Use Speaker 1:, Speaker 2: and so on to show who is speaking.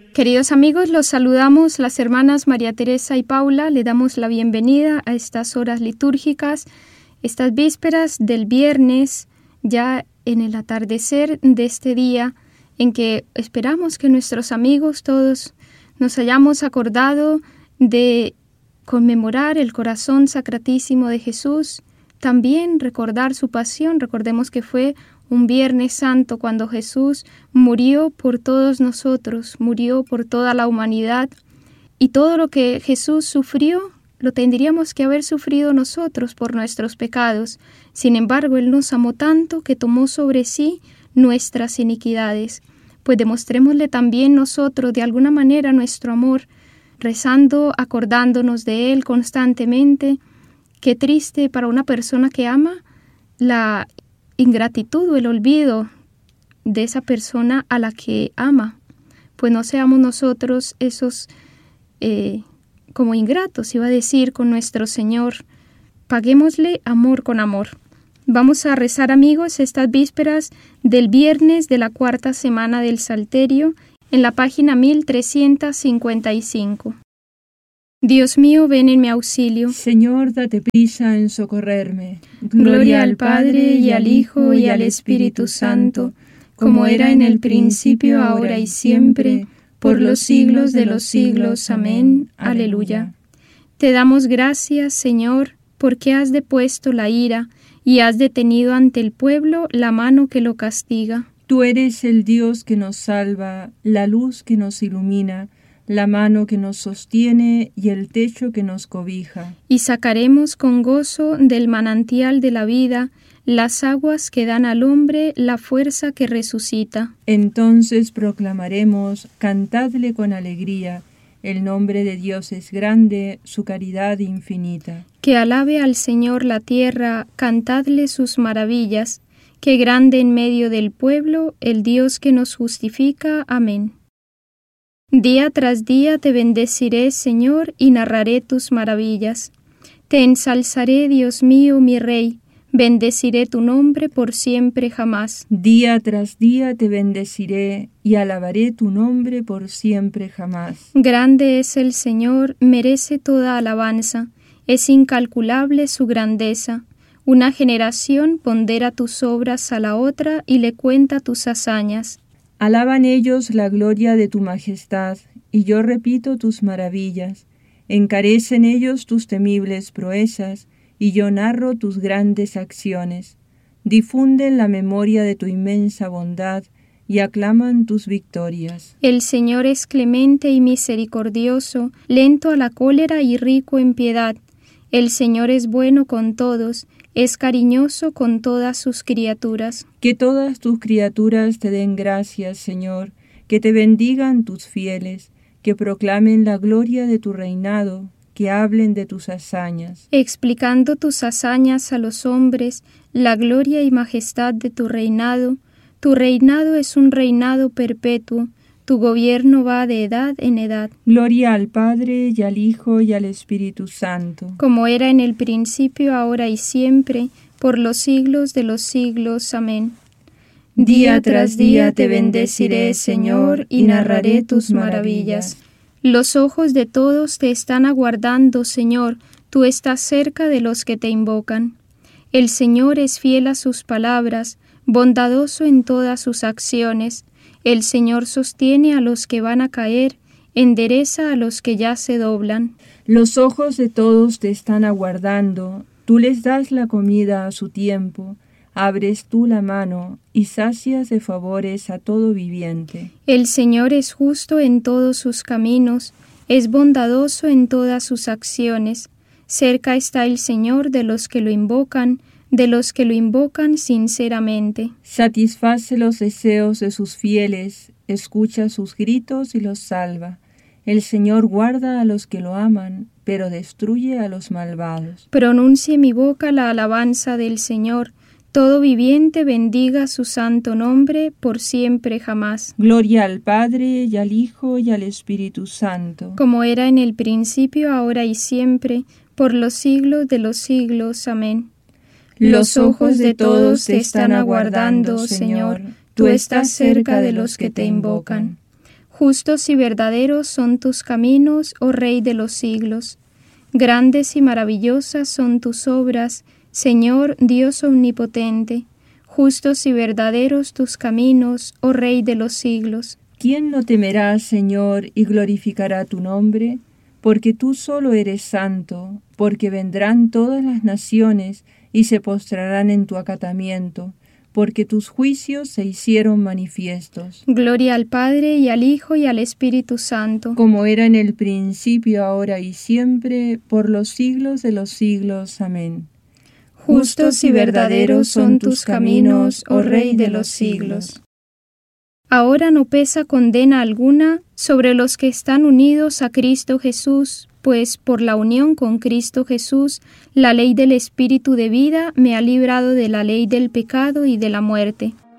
Speaker 1: Queridos amigos, los saludamos las hermanas María Teresa y Paula. Le damos la bienvenida a estas horas litúrgicas, estas vísperas del viernes, ya en el atardecer de este día, en que esperamos que nuestros amigos todos nos hayamos acordado de conmemorar el corazón sacratísimo de Jesús, también recordar su pasión. Recordemos que fue un Viernes Santo cuando Jesús murió por todos nosotros, murió por toda la humanidad, y todo lo que Jesús sufrió lo tendríamos que haber sufrido nosotros por nuestros pecados. Sin embargo, Él nos amó tanto que tomó sobre sí nuestras iniquidades. Pues demostrémosle también nosotros de alguna manera nuestro amor, rezando, acordándonos de Él constantemente. Qué triste para una persona que ama la ingratitud o el olvido de esa persona a la que ama. Pues no seamos nosotros esos como ingratos, iba a decir, con nuestro Señor. Paguémosle amor con amor. Vamos a rezar, amigos, estas vísperas del viernes de la cuarta semana del Salterio, en la página 1355. Dios mío, ven en mi auxilio.
Speaker 2: Señor, date prisa en socorrerme.
Speaker 1: Gloria al Padre, y al Hijo, y al Espíritu Santo, como era en el principio, ahora y siempre, por los siglos de los siglos. Amén. Aleluya. Te damos gracias, Señor, porque has depuesto la ira, y has detenido ante el pueblo la mano que lo castiga.
Speaker 2: Tú eres el Dios que nos salva, la luz que nos ilumina, la mano que nos sostiene y el techo que nos cobija.
Speaker 1: Y sacaremos con gozo del manantial de la vida las aguas que dan al hombre la fuerza que resucita.
Speaker 2: Entonces proclamaremos, cantadle con alegría, el nombre de Dios es grande, su caridad infinita.
Speaker 1: Que alabe al Señor la tierra, cantadle sus maravillas, que grande en medio del pueblo el Dios que nos justifica. Amén. Día tras día te bendeciré, Señor, y narraré tus maravillas. Te ensalzaré, Dios mío, mi Rey, bendeciré tu nombre por siempre jamás.
Speaker 2: Día tras día te bendeciré y alabaré tu nombre por siempre jamás.
Speaker 1: Grande es el Señor, merece toda alabanza, es incalculable su grandeza. Una generación pondera tus obras a la otra y le cuenta tus hazañas.
Speaker 2: Alaban ellos la gloria de tu majestad, y yo repito tus maravillas. Encarecen ellos tus temibles proezas, y yo narro tus grandes acciones. Difunden la memoria de tu inmensa bondad, y aclaman tus victorias.
Speaker 1: El Señor es clemente y misericordioso, lento a la cólera y rico en piedad. El Señor es bueno con todos, es cariñoso con todas sus criaturas.
Speaker 2: Que todas tus criaturas te den gracias, Señor, que te bendigan tus fieles, que proclamen la gloria de tu reinado, que hablen de tus hazañas.
Speaker 1: Explicando tus hazañas a los hombres, la gloria y majestad de tu reinado es un reinado perpetuo, tu gobierno va de edad en edad.
Speaker 2: Gloria al Padre, y al Hijo, y al Espíritu Santo.
Speaker 1: Como era en el principio, ahora y siempre, por los siglos de los siglos. Amén.
Speaker 2: Día tras día te bendeciré, Señor, y narraré tus maravillas.
Speaker 1: Los ojos de todos te están aguardando, Señor, tú estás cerca de los que te invocan. El Señor es fiel a sus palabras, bondadoso en todas sus acciones. El Señor sostiene a los que van a caer, endereza a los que ya se doblan.
Speaker 2: Los ojos de todos te están aguardando, tú les das la comida a su tiempo, abres tú la mano y sacias de favores a todo viviente.
Speaker 1: El Señor es justo en todos sus caminos, es bondadoso en todas sus acciones. Cerca está el Señor de los que lo invocan sinceramente.
Speaker 2: Satisface los deseos de sus fieles, escucha sus gritos y los salva. El Señor guarda a los que lo aman, pero destruye a los malvados.
Speaker 1: Pronuncie mi boca la alabanza del Señor. Todo viviente bendiga su santo nombre por siempre jamás.
Speaker 2: Gloria al Padre, y al Hijo, y al Espíritu Santo.
Speaker 1: Como era en el principio, ahora y siempre, por los siglos de los siglos. Amén.
Speaker 2: Los ojos de todos te están aguardando, Señor. Tú estás cerca de los que te invocan.
Speaker 1: Justos y verdaderos son tus caminos, oh Rey de los siglos. Grandes y maravillosas son tus obras, Señor Dios omnipotente. Justos y verdaderos tus caminos, oh Rey de los siglos.
Speaker 2: ¿Quién no temerá, Señor, y glorificará tu nombre? Porque tú solo eres santo, porque vendrán todas las naciones y se postrarán en tu acatamiento, porque tus juicios se hicieron manifiestos.
Speaker 1: Gloria al Padre, y al Hijo, y al Espíritu Santo.
Speaker 2: Como era en el principio, ahora y siempre, por los siglos de los siglos. Amén.
Speaker 1: Justos y verdaderos son tus caminos, oh Rey de los siglos. Ahora no pesa condena alguna sobre los que están unidos a Cristo Jesús, pues por la unión con Cristo Jesús, la ley del Espíritu de vida me ha librado de la ley del pecado y de la muerte.